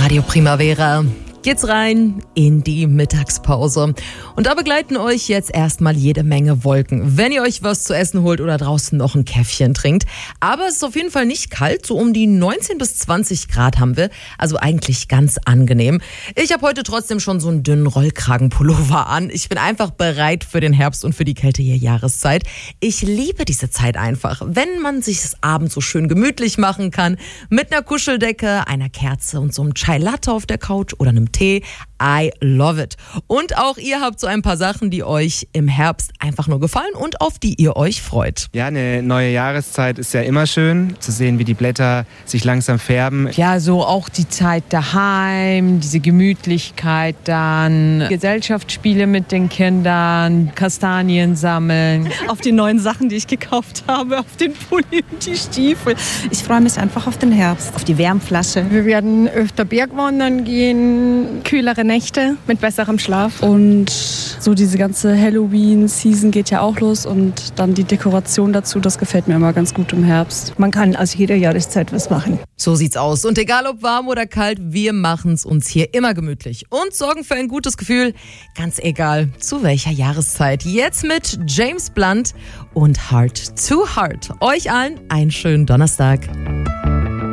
Radio Primavera. Geht's rein in die Mittagspause. Und da begleiten euch jetzt erstmal jede Menge Wolken, wenn ihr euch was zu essen holt oder draußen noch ein Käffchen trinkt. Aber es ist auf jeden Fall nicht kalt, so um die 19 bis 20 Grad haben wir. Also eigentlich ganz angenehm. Ich habe heute trotzdem schon so einen dünnen Rollkragenpullover an. Ich bin einfach bereit für den Herbst und für die kältere Jahreszeit. Ich liebe diese Zeit einfach, wenn man sich es abends so schön gemütlich machen kann. Mit einer Kuscheldecke, einer Kerze und so einem Chai Latte auf der Couch oder einem Tee. I love it. Und auch ihr habt so ein paar Sachen, die euch im Herbst einfach nur gefallen und auf die ihr euch freut. Ja, eine neue Jahreszeit ist ja immer schön, zu sehen, wie die Blätter sich langsam färben. Ja, so auch die Zeit daheim, diese Gemütlichkeit dann, Gesellschaftsspiele mit den Kindern, Kastanien sammeln. Auf die neuen Sachen, die ich gekauft habe, auf den Pulli und die Stiefel. Ich freue mich einfach auf den Herbst, auf die Wärmflasche. Wir werden öfter Bergwandern gehen, kühlere Nächte mit besserem Schlaf. Und so diese ganze Halloween-Season geht ja auch los und dann die Dekoration dazu, das gefällt mir immer ganz gut im Herbst. Man kann aus jeder Jahreszeit was machen. So sieht's aus. Und egal ob warm oder kalt, wir machen's uns hier immer gemütlich und sorgen für ein gutes Gefühl, ganz egal zu welcher Jahreszeit. Jetzt mit James Blunt und Heart to Heart. Euch allen einen schönen Donnerstag.